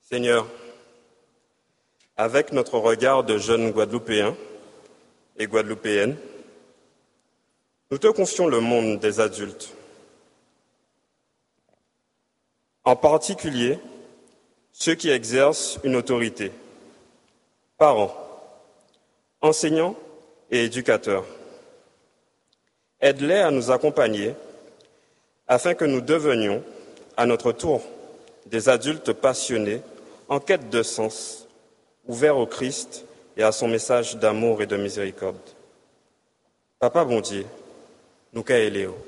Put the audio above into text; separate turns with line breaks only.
Seigneur, avec notre regard de jeunes Guadeloupéens et Guadeloupéennes, nous te confions le monde des adultes. En particulier, ceux qui exercent une autorité, parents, enseignants et éducateurs. Aide-les à nous accompagner afin que nous devenions, à notre tour, des adultes passionnés, en quête de sens, ouverts au Christ et à son message d'amour et de miséricorde. Papa bon Dieu, nous caillons.